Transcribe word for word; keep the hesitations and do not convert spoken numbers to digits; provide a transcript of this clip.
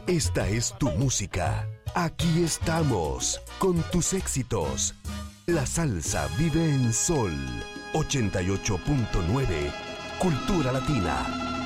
Esta es tu música. Aquí estamos, con tus éxitos. La salsa vive en Sol ochenta y ocho punto nueve, Cultura Latina.